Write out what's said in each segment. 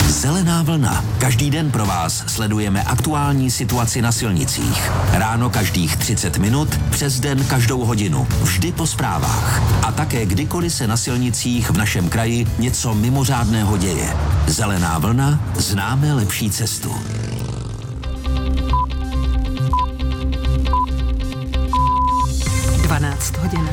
Zelená vlna. Každý den pro vás sledujeme aktuální situaci na silnicích. Ráno každých 30 minut, přes den každou hodinu. Vždy po zprávách. A také kdykoliv se na silnicích v našem kraji něco mimořádného děje. Zelená vlna. Známe lepší cestu. hodin.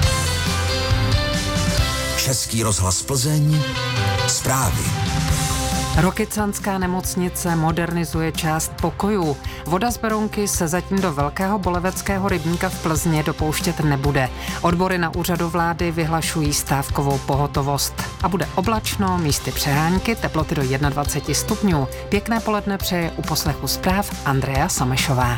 Český rozhlas Plzeň. Zprávy. Rokycanská nemocnice modernizuje část pokojů. Voda z Berounky se zatím do Velkého Boleveckého rybníka v Plzni dopouštět nebude. Odbory na úřadu vlády vyhlašují stávkovou pohotovost. A bude oblačno, místy přehánky, teploty do 21 stupňů. Pěkné poledne přeje u poslechu zpráv Andrea Samešová.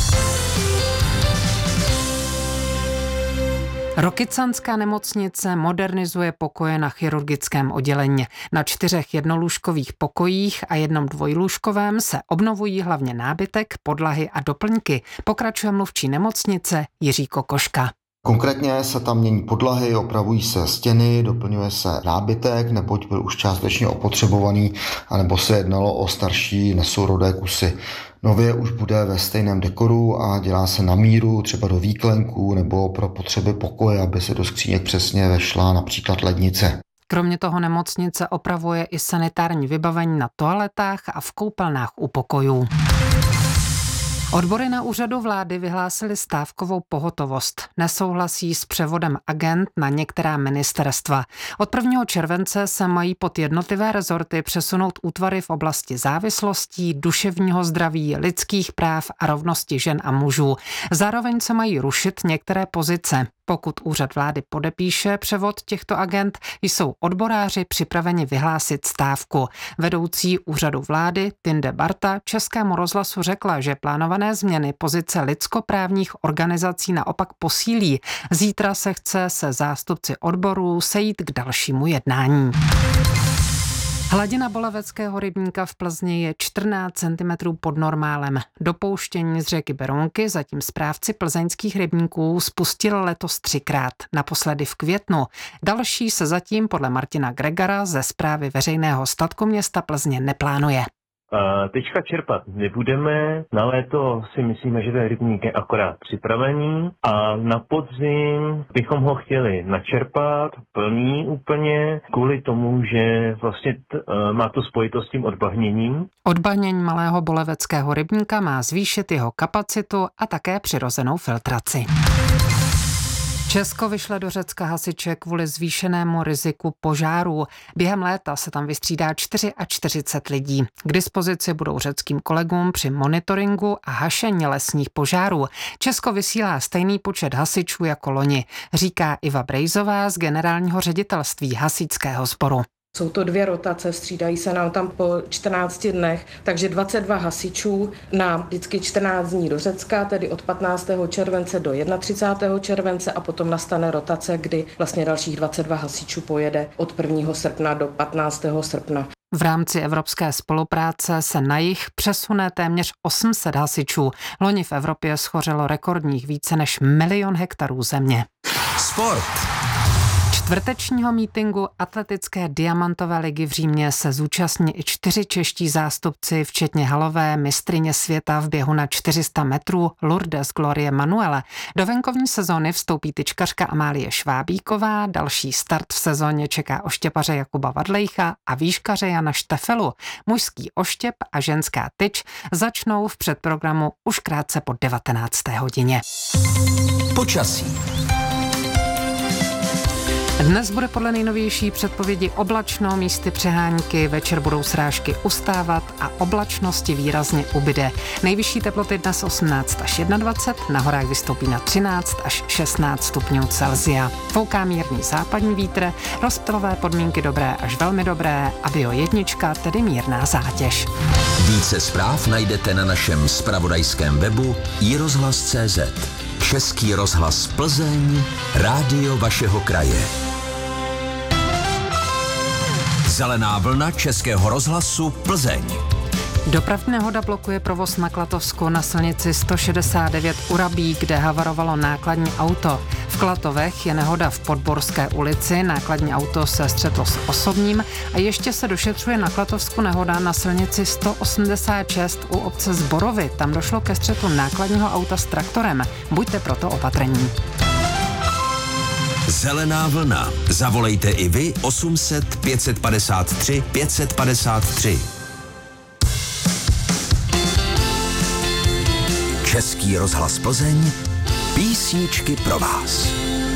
Rokycanská nemocnice modernizuje pokoje na chirurgickém oddělení. Na 4 jednolůžkových pokojích a 1 dvojlůžkovém se obnovují hlavně nábytek, podlahy a doplňky. Pokračuje mluvčí nemocnice Jiří Kokoška. Konkrétně se tam mění podlahy, opravují se stěny, doplňuje se nábytek, neboť byl už částečně opotřebovaný, anebo se jednalo o starší nesourodé kusy. Nově už bude ve stejném dekoru a dělá se na míru, třeba do výklenků nebo pro potřeby pokoje, aby se do skříněk přesně vešla například lednice. Kromě toho nemocnice opravuje i sanitární vybavení na toaletách a v koupelnách u pokojů. Odbory na úřadu vlády vyhlásily stávkovou pohotovost. Nesouhlasí s převodem agent na některá ministerstva. Od 1. července se mají pod jednotlivé rezorty přesunout útvary v oblasti závislostí, duševního zdraví, lidských práv a rovnosti žen a mužů. Zároveň se mají rušit některé pozice. Pokud úřad vlády podepíše převod těchto agent, jsou odboráři připraveni vyhlásit stávku. Vedoucí úřadu vlády Tinde Barta Českému rozhlasu řekla, že plánované změny pozice lidskoprávních organizací naopak posílí. Zítra se chce se zástupci odborů sejít k dalšímu jednání. Hladina Boleveckého rybníka v Plzni je 14 cm pod normálem. Dopouštění z řeky Berounky zatím správci plzeňských rybníků spustili letos 3krát, naposledy v květnu. Další se zatím podle Martina Gregara ze Správy veřejného statku města Plzně neplánuje. Teďka čerpat nebudeme, na léto si myslíme, že ten rybník je akorát připravený a na podzim bychom ho chtěli načerpat plný úplně, kvůli tomu, že vlastně má to spojitost s tím odbahněním. Odbahnění Malého Boleveckého rybníka má zvýšit jeho kapacitu a také přirozenou filtraci. Česko vyšle do Řecka hasiče kvůli zvýšenému riziku požárů. Během léta se tam vystřídá 44 lidí. K dispozici budou řeckým kolegům při monitoringu a hašení lesních požárů. Česko vysílá stejný počet hasičů jako loni, říká Iva Brejzová z generálního ředitelství hasičského sboru. Jsou to 2 rotace, střídají se nám tam po 14 dnech, takže 22 hasičů na vždycky 14 dní do Řecka, tedy od 15. července do 31. července a potom nastane rotace, kdy vlastně dalších 22 hasičů pojede od 1. srpna do 15. srpna. V rámci evropské spolupráce se na jih přesune téměř 800 hasičů. Loni v Evropě schořelo rekordních více než 1 000 000 hektarů země. Sport. Čtvrtečního mítinku atletické diamantové ligy v Římě se zúčastní i 4 čeští zástupci, včetně halové mistryně světa v běhu na 400 metrů Lourdes Glorie Manuele. Do venkovní sezóny vstoupí tyčkařka Amálie Švábíková, další start v sezóně čeká oštěpaře Jakuba Vadlejcha a výškaře Jana Štefelu. Mužský oštěp a ženská tyč začnou v předprogramu už krátce po 19. hodině. Počasí. Dnes bude podle nejnovější předpovědi oblačno, místy přehánky, večer budou srážky ustávat a oblačnosti výrazně ubyde. Nejvyšší teploty dnes 18 až 21, na horách vystoupí na 13 až 16 stupňů Celsia. Fouká mírný západní vítr, rozptylové podmínky dobré až velmi dobré a Bio1, tedy mírná zátěž. Více zpráv najdete na našem zpravodajském webu iRozhlas.cz. Český rozhlas Plzeň, rádio vašeho kraje. Zelená vlna Českého rozhlasu Plzeň. Dopravní nehoda blokuje provoz na Klatovsku na silnici 169 u Rabí, kde havarovalo nákladní auto. V V Klatovech je nehoda v Podborské ulici, nákladní auto se střetlo s osobním a ještě se došetřuje na Klatovsku nehoda na silnici 186 u obce Zborovy. Tam došlo ke střetu nákladního auta s traktorem. Buďte proto opatrní. Zelená vlna. Zavolejte i vy 800 553 553. Český rozhlas Plzeň. Písničky pro vás.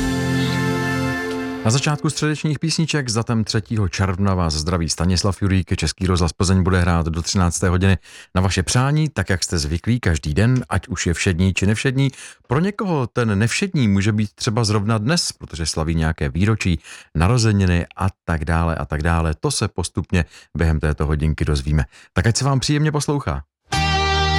Na začátku středečních písniček s datem 3. června vás zdraví Stanislav Jurík. Český rozhlas Plzeň bude hrát do 13. hodiny na vaše přání, tak jak jste zvyklí každý den, ať už je všední či nevšední. Pro někoho ten nevšední může být třeba zrovna dnes, protože slaví nějaké výročí, narozeniny a tak dále a tak dále. To se postupně během této hodinky dozvíme. Tak ať se vám příjemně poslouchá.